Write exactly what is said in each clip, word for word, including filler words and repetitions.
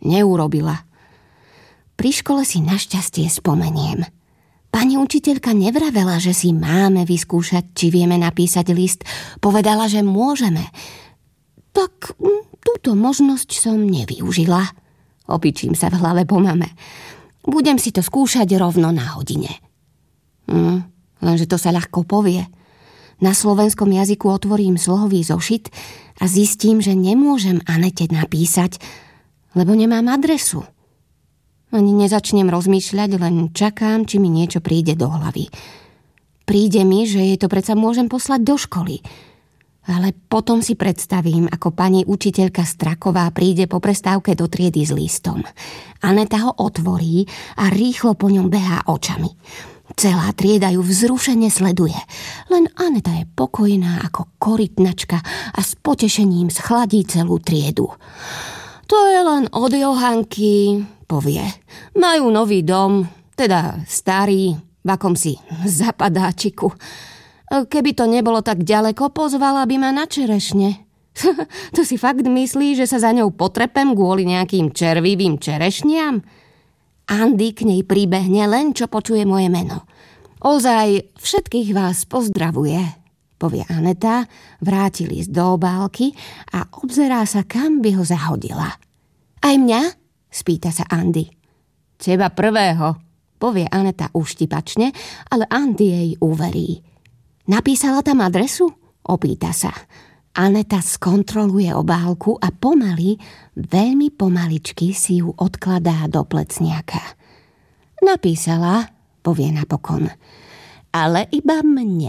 neurobila. Pri škole si našťastie spomeniem. Pani učiteľka nevravela, že si máme vyskúšať, či vieme napísať list. Povedala, že môžeme. Tak túto možnosť som nevyužila. Opičím sa v hlave po mame. Budem si to skúšať rovno na hodine. Hm, lenže to sa ľahko povie. Na slovenskom jazyku otvorím slohový zošit a zistím, že nemôžem Anete napísať, lebo nemám adresu. Ani nezačnem rozmýšľať, len čakám, či mi niečo príde do hlavy. Príde mi, že jej to predsa môžem poslať do školy. Ale potom si predstavím, ako pani učiteľka Straková príde po prestávke do triedy s listom. Aneta ho otvorí a rýchlo po ňom behá očami. Celá trieda ju vzrušene sleduje. Len Aneta je pokojná ako korytnačka a s potešením schladí celú triedu. To je len od Johanky, povie. Majú nový dom, teda starý, v akomsi zapadáčiku. Keby to nebolo tak ďaleko, pozvala by ma na čerešne. To si fakt myslí, že sa za ňou potrepem kvôli nejakým červivým čerešniam? Andy k nej príbehne len, čo počuje moje meno. Ozaj všetkých vás pozdravuje, povie Aneta, vráti list do obálky a obzerá sa, kam by ho zahodila. Aj mňa? Spýta sa Andy. Teba prvého, povie Aneta uštipačne, ale Andy jej uverí. Napísala tam adresu? Opýta sa. Aneta skontroluje obálku a pomaly, veľmi pomaličky si ju odkladá do plecniaka. Napísala, povie napokon, ale iba mne.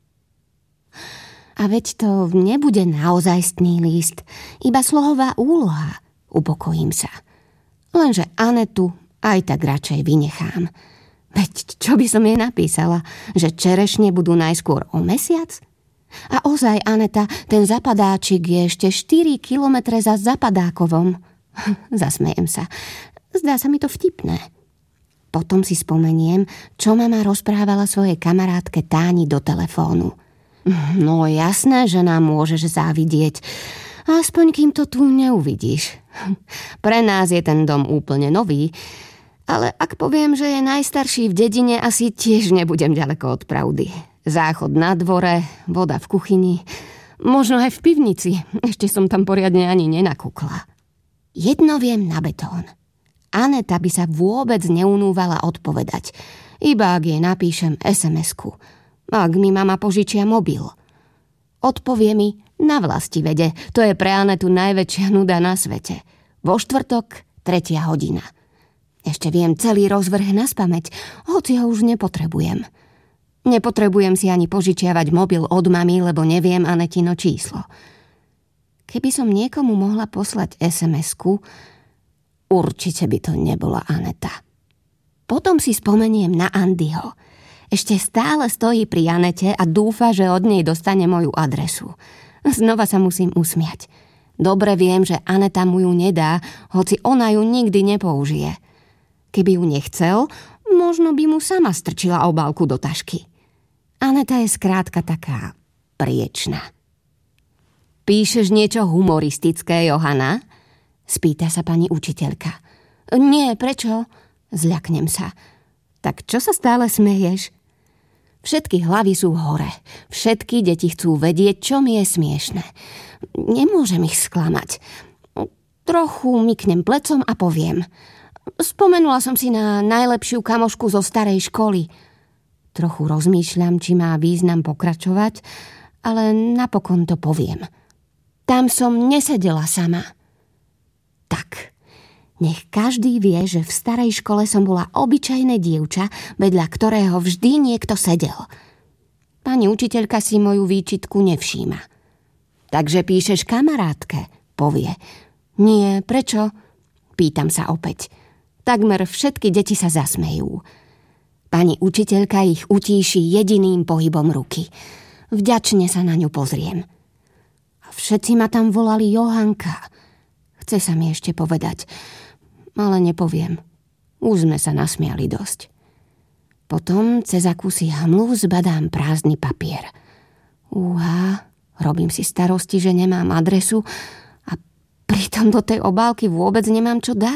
A veď to nebude naozajstný list, iba slohová úloha, upokojím sa. Lenže Anetu aj tak radšej vynechám. Veď čo by som jej napísala, že čerešne budú najskôr o mesiac? A ozaj, Aneta, ten zapadáčik je ešte štyri kilometre za Zapadákovom. Zasmejem sa. Zdá sa mi to vtipné. Potom si spomeniem, čo mama rozprávala svojej kamarátke Táni do telefónu. No jasné, že nám môžeš závidieť. Aspoň kým to tu neuvidíš. Pre nás je ten dom úplne nový, ale ak poviem, že je najstarší v dedine, asi tiež nebudem ďaleko od pravdy. Záchod na dvore, voda v kuchyni, možno aj v pivnici. Ešte som tam poriadne ani nenakúkla. Jedno viem na betón. Aneta by sa vôbec neunúvala odpovedať, iba ak jej napíšem es em esku, ak mi mama požičia mobil. Odpovie mi na vlastivede, to je pre Anetu najväčšia nuda na svete. Vo štvrtok, tretia hodina. Ešte viem celý rozvrh naspamäť, hoci ho už nepotrebujem. Nepotrebujem si ani požičiavať mobil od mamy, lebo neviem Anetino číslo. Keby som niekomu mohla poslať es em esku, určite by to nebola Aneta. Potom si spomeniem na Andyho. Ešte stále stojí pri Anete a dúfa, že od nej dostane moju adresu. Znova sa musím usmiať. Dobre viem, že Aneta mu ju nedá, hoci ona ju nikdy nepoužije. Keby ju nechcel, možno by mu sama strčila obálku do tašky. Aneta je skrátka taká priečná. Píšeš niečo humoristické, Johana? Spýta sa pani učiteľka. Nie, prečo? Zľaknem sa. Tak čo sa stále smeješ? Všetky hlavy sú hore. Všetky deti chcú vedieť, čo mi je smiešne. Nemôžem ich sklamať. Trochu myknem plecom a poviem. Spomenula som si na najlepšiu kamošku zo starej školy. Trochu rozmýšľam, či má význam pokračovať, ale napokon to poviem. Tam som nesedela sama. Tak, nech každý vie, že v starej škole som bola obyčajné dievča, vedľa ktorého vždy niekto sedel. Pani učiteľka si moju výčitku nevšíma. Takže píšeš kamarátke, povie. Nie, prečo? Pýtam sa opäť. Takmer všetky deti sa zasmejú. Pani učiteľka ich utíši jediným pohybom ruky. Vďačne sa na ňu pozriem. A všetci ma tam volali Johanka. Chce sa mi ešte povedať, ale nepoviem. Už sme sa nasmiali dosť. Potom cez akúsi hmlu zbadám prázdny papier. Uha, robím si starosti, že nemám adresu a pritom do tej obálky vôbec nemám čo dať.